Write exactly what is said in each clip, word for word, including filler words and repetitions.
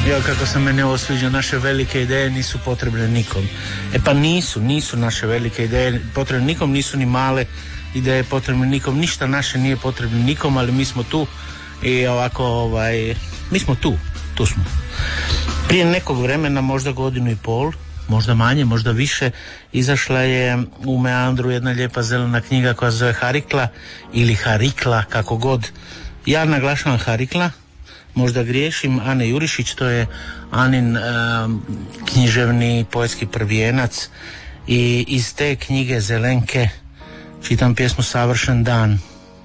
Ja, kako se meni ovo sviđa, naše velike ideje nisu potrebne nikom. E pa nisu, nisu naše velike ideje potrebne nikom, nisu ni male ideje potrebne nikom, ništa naše nije potrebno nikom, ali mi smo tu i ovako, ovaj, mi smo tu, tu smo. Prije nekog vremena, možda godinu i pol, možda manje, možda više, izašla je u Meandru jedna lijepa zelena knjiga koja se zove Harikla ili Harikla, kako god. Ja naglašavam Harikla, možda griješim. Ane Jurišić, to je Anin um, književni poetski prvijenac, i iz te knjige Zelenke čitam pjesmu Savršen dan.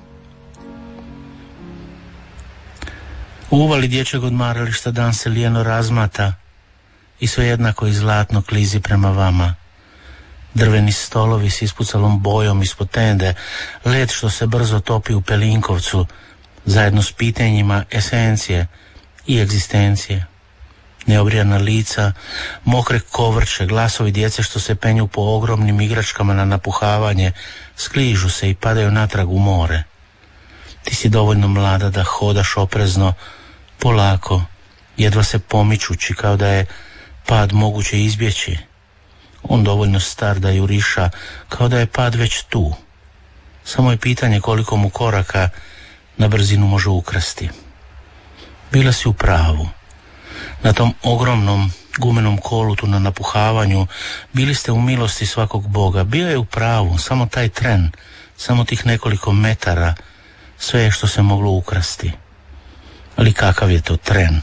U uvali dječjeg odmarališta dan se lijeno razmata i sve jednako i zlatno klizi prema vama. Drveni stolovi s ispucalom bojom ispod tende, led što se brzo topi u Pelinkovcu, zajedno s pitanjima esencije i egzistencije. Neobrijana lica, mokre kovrče, glasovi djece što se penju po ogromnim igračkama na napuhavanje, skližu se i padaju natrag u more. Ti si dovoljno mlada da hodaš oprezno, polako, jedva se pomičući kao da je pad moguće izbjeći. On dovoljno star da juriša kao da je pad već tu. Samo je pitanje koliko mu koraka na brzinu može ukrasti. Bila si u pravu. Na tom ogromnom gumenom kolutu na napuhavanju bili ste u milosti svakog Boga. Bio je u pravu, samo taj tren, samo tih nekoliko metara, sve je što se moglo ukrasti. Ali kakav je to tren?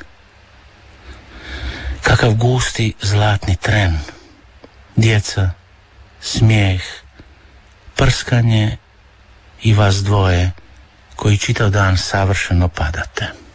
Kakav gusti zlatni tren. Djeca, smijeh, prskanje i vas dvoje koji čitav dan savršeno padate.